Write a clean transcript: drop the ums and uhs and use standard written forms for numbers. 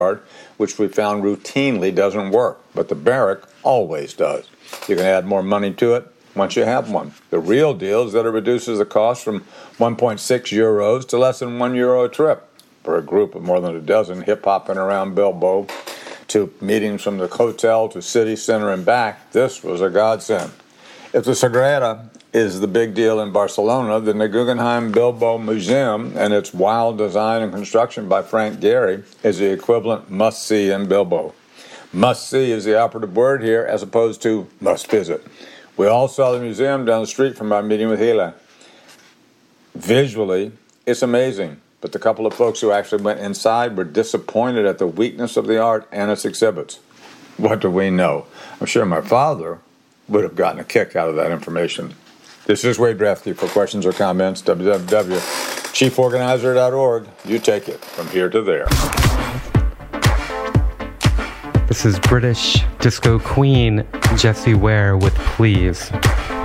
art, which we found routinely doesn't work, but the Barrick always does. You can add more money to it once you have one. The real deal is that it reduces the cost from 1.6 euros to less than €1 a trip for a group of more than a dozen hip-hopping around Bilbao to meetings from the hotel to city center and back. This was a godsend. If the Sagrada is the big deal in Barcelona, then the Guggenheim Bilbao Museum and its wild design and construction by Frank Gehry is the equivalent must-see in Bilbao. Must-see is the operative word here as opposed to must-visit. We all saw the museum down the street from our meeting with Hila. Visually, it's amazing, but the couple of folks who actually went inside were disappointed at the weakness of the art and its exhibits. What do we know? I'm sure my father would have gotten a kick out of that information. This is Wade Rathke. For questions or comments, www.chieforganizer.org. You take it from here to there. This is British disco queen Jessie Ware with Please.